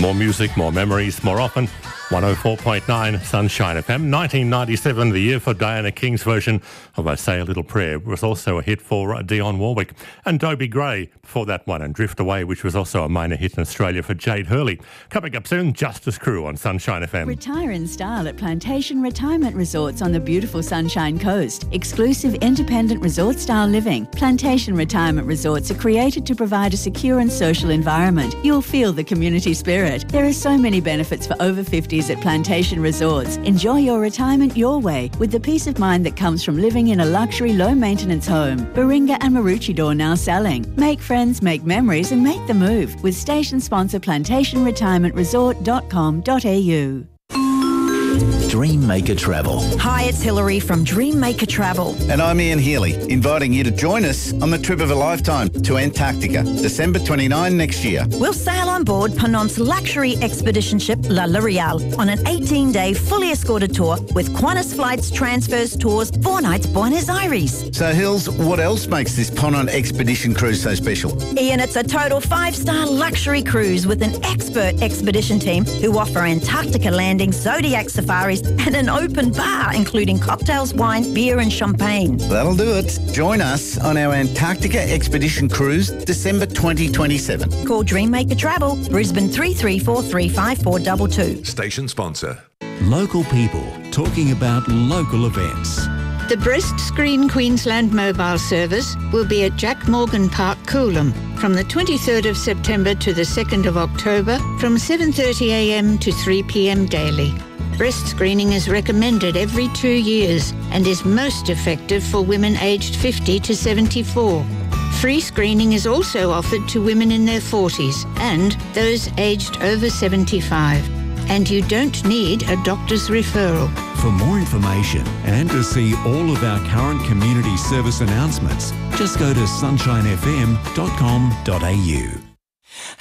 More music, more memories, more often. 104.9 Sunshine FM. 1997, the year for Diana King's version of I Say a Little Prayer, was also a hit for Dionne Warwick. And Dobie Gray before that one, and Drift Away, which was also a minor hit in Australia for Jade Hurley. Coming up soon, Justice Crew on Sunshine FM. Retire in style at Plantation Retirement Resorts on the beautiful Sunshine Coast. Exclusive independent resort style living. Plantation Retirement Resorts are created to provide a secure and social environment. You'll feel the community spirit. There are so many benefits for over 50s at Plantation Resorts. Enjoy your retirement your way with the peace of mind that comes from living in a luxury, low-maintenance home. Baringa and Maroochydore now selling. Make friends, make memories and make the move with station sponsor plantationretirementresort.com.au. Dreammaker Travel. Hi, it's Hilary from Dreammaker Travel. And I'm Ian Healy, inviting you to join us on the trip of a lifetime to Antarctica, December 29 next year. We'll sail on board Ponant's luxury expedition ship La L'Oreal on an 18-day fully escorted tour with Qantas flights, transfers, tours, 4 nights Buenos Aires. So, Hills, what else makes this Ponant expedition cruise so special? Ian, it's a total 5-star luxury cruise with an expert expedition team who offer Antarctica landings, Zodiac safaris, and an open bar, including cocktails, wine, beer and champagne. That'll do it. Join us on our Antarctica Expedition Cruise, December 2027. Call Dreammaker Travel, Brisbane 33435422. Station sponsor. Local people talking about local events. The Breast Screen Queensland mobile service will be at Jack Morgan Park, Coolum, from the 23rd of September to the 2nd of October, from 7:30am to 3pm daily. Breast screening is recommended every 2 years and is most effective for women aged 50 to 74. Free screening is also offered to women in their 40s and those aged over 75. And you don't need a doctor's referral. For more information and to see all of our current community service announcements, just go to sunshinefm.com.au.